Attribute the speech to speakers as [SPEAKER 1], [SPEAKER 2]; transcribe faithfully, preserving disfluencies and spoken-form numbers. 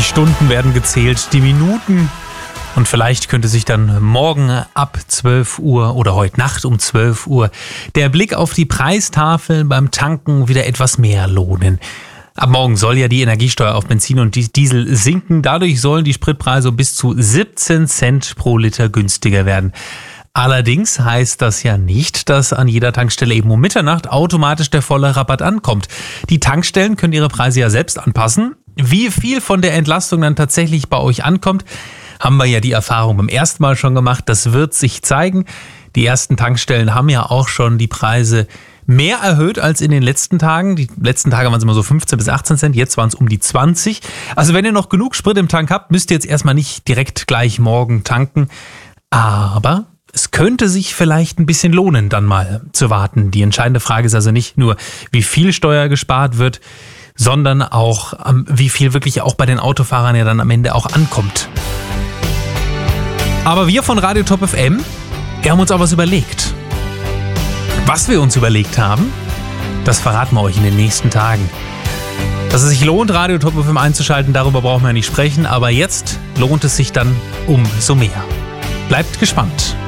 [SPEAKER 1] Stunden werden gezählt, die Minuten. Und vielleicht könnte sich dann morgen ab zwölf Uhr oder heute Nacht um zwölf Uhr der Blick auf die Preistafeln beim Tanken wieder etwas mehr lohnen. Ab morgen soll ja die Energiesteuer auf Benzin und Diesel sinken. Dadurch sollen die Spritpreise bis zu siebzehn Cent pro Liter günstiger werden. Allerdings heißt das ja nicht, dass an jeder Tankstelle eben um Mitternacht automatisch der volle Rabatt ankommt. Die Tankstellen können ihre Preise ja selbst anpassen. Wie viel von der Entlastung dann tatsächlich bei euch ankommt, haben wir ja die Erfahrung beim ersten Mal schon gemacht. Das wird sich zeigen. Die ersten Tankstellen haben ja auch schon die Preise mehr erhöht als in den letzten Tagen. Die letzten Tage waren es immer so fünfzehn bis achtzehn Cent, jetzt waren es um die zwanzig. Also wenn ihr noch genug Sprit im Tank habt, müsst ihr jetzt erstmal nicht direkt gleich morgen tanken. Aber es könnte sich vielleicht ein bisschen lohnen, dann mal zu warten. Die entscheidende Frage ist also nicht nur, wie viel Steuer gespart wird, sondern auch, wie viel wirklich auch bei den Autofahrern ja dann am Ende auch ankommt. Aber wir von Radio Top F M, wir haben uns auch was überlegt. Was wir uns überlegt haben, das verraten wir euch in den nächsten Tagen. Dass es sich lohnt, Radio Top F M einzuschalten, darüber brauchen wir ja nicht sprechen. Aber jetzt lohnt es sich dann umso mehr. Bleibt gespannt.